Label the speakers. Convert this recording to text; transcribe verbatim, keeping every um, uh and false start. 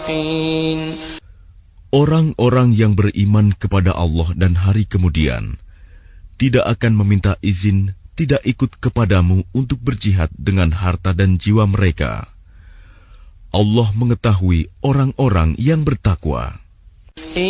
Speaker 1: Orang-orang yang beriman kepada Allah dan hari kemudian tidak akan meminta izin, tidak ikut kepadamu untuk berjihad dengan harta dan jiwa mereka. Allah mengetahui orang-orang yang bertakwa.